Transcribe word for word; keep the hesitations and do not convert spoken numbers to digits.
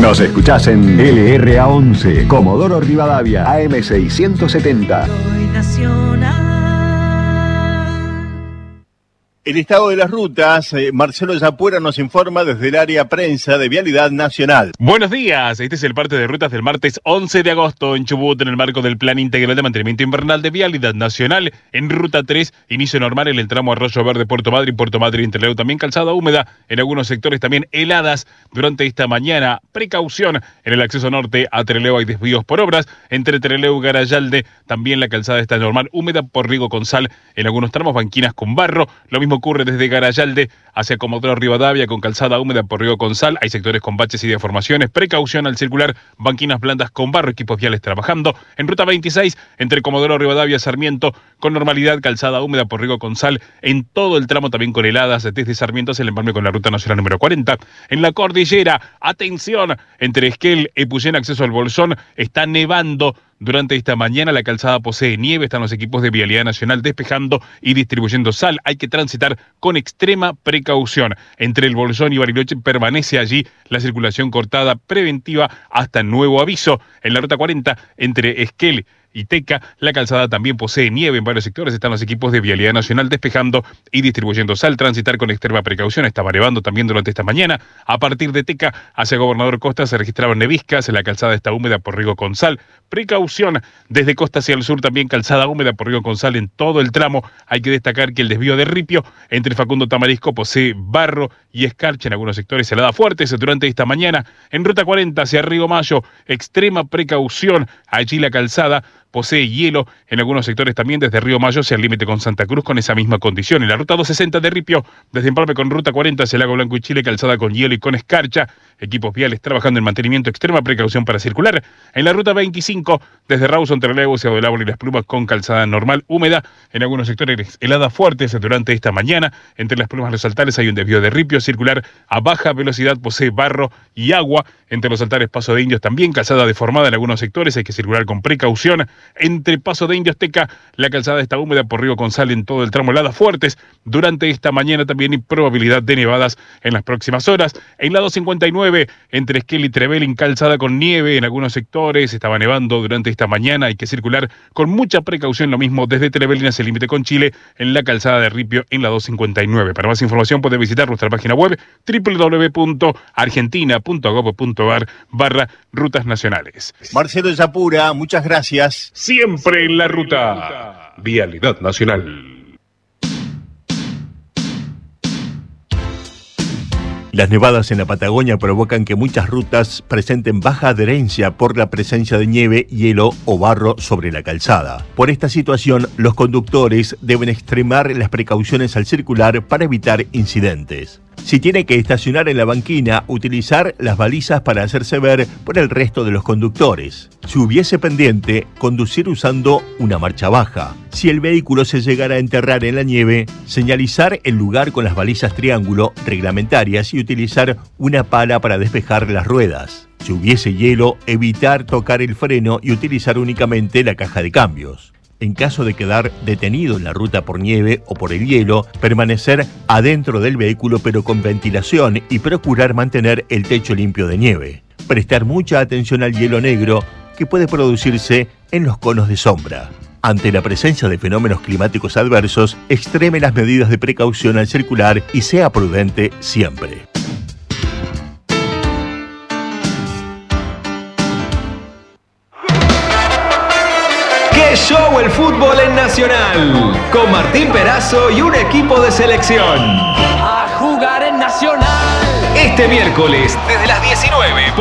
Nos escuchás en L R A once, Comodoro Rivadavia, A M seiscientos setenta. El estado de las rutas, eh, Marcelo Yapura nos informa desde el área prensa de Vialidad Nacional. Buenos días, este es el parte de rutas del martes once de agosto en Chubut en el marco del Plan Integral de Mantenimiento Invernal de Vialidad Nacional. En Ruta tres, inicio normal en el tramo Arroyo Verde, Puerto Madryn, Puerto Madryn, Trelew, también calzada húmeda, en algunos sectores también heladas durante esta mañana. Precaución en el acceso norte a Trelew, hay desvíos por obras, entre Trelew y Garayalde, también la calzada está normal, húmeda por riego con sal, en algunos tramos banquinas con barro, lo mismo ocurre desde Garayalde hacia Comodoro Rivadavia con calzada húmeda por río con sal, hay sectores con baches y deformaciones, precaución al circular, banquinas blandas con barro, equipos viales trabajando. En ruta veintiséis, entre Comodoro Rivadavia y Sarmiento, con normalidad, calzada húmeda por río con sal, en todo el tramo también con heladas, desde Sarmiento hacia el empalme con la ruta nacional número cuarenta. En la cordillera, atención, entre Esquel y Epuyén, acceso al Bolsón, está nevando. Durante esta mañana la calzada posee nieve, están los equipos de Vialidad Nacional despejando y distribuyendo sal. Hay que transitar con extrema precaución. Entre el Bolsón y Bariloche permanece allí la circulación cortada preventiva hasta nuevo aviso. En la ruta cuarenta, entre Esquel y Teca, la calzada también posee nieve en varios sectores, están los equipos de Vialidad Nacional despejando y distribuyendo sal, transitar con extrema precaución, estaba nevando también durante esta mañana. A partir de Teca hacia Gobernador Costa se registraron neviscas, la calzada está húmeda por riego con sal, precaución desde Costa hacia el sur también calzada húmeda por riego con sal en todo el tramo. Hay que destacar que el desvío de Ripio entre Facundo Tamarisco posee barro y escarcha en algunos sectores, heladas fuertes durante esta mañana. En ruta cuarenta hacia Río Mayo, extrema precaución, allí la calzada posee hielo en algunos sectores también, desde Río Mayo hacia el límite con Santa Cruz con esa misma condición. En la ruta doscientos sesenta de Ripio, desde Empalme con ruta cuarenta hacia Lago Blanco y Chile, calzada con hielo y con escarcha, equipos viales trabajando en mantenimiento, extrema precaución para circular. En la ruta veinticinco, desde Rawson, Trelew hacia Del Árbol y Las Plumas con calzada normal húmeda, en algunos sectores heladas fuertes durante esta mañana. Entre Las Plumas y los altares hay un desvío de Ripio, circular a baja velocidad posee barro y agua. Entre los altares Paso de Indios también calzada deformada en algunos sectores, hay que circular con precaución. Entre Paso de Indios Teca, la calzada está húmeda por río con sal en todo el tramo, heladas fuertes. Durante esta mañana también hay probabilidad de nevadas en las próximas horas. En la doscientos cincuenta y nueve, entre Esquel y Trevelin, calzada con nieve en algunos sectores, estaba nevando durante esta mañana, hay que circular con mucha precaución, lo mismo desde Trevelin hacia el límite con Chile, en la calzada de Ripio en la doscientos cincuenta y nueve. Para más información puede visitar nuestra página web doble u doble u doble u punto argentina punto gob punto ar barra rutas nacionales. Marcelo Yapura, muchas gracias. Siempre en la ruta. Vialidad Nacional. Las nevadas en la Patagonia provocan que muchas rutas presenten baja adherencia por la presencia de nieve, hielo o barro sobre la calzada. Por esta situación, los conductores deben extremar las precauciones al circular para evitar incidentes. Si tiene que estacionar en la banquina, utilizar las balizas para hacerse ver por el resto de los conductores. Si hubiese pendiente, conducir usando una marcha baja. Si el vehículo se llegara a enterrar en la nieve, señalizar el lugar con las balizas triángulo reglamentarias y utilizar una pala para despejar las ruedas. Si hubiese hielo, evitar tocar el freno y utilizar únicamente la caja de cambios. En caso de quedar detenido en la ruta por nieve o por el hielo, permanecer adentro del vehículo pero con ventilación y procurar mantener el techo limpio de nieve. Prestar mucha atención al hielo negro que puede producirse en los conos de sombra. Ante la presencia de fenómenos climáticos adversos, extreme las medidas de precaución al circular y sea prudente siempre. ¡Qué show el fútbol en Nacional! Con Martín Perazo y un equipo de selección. A jugar en Nacional. Este miércoles, desde las diecinueve.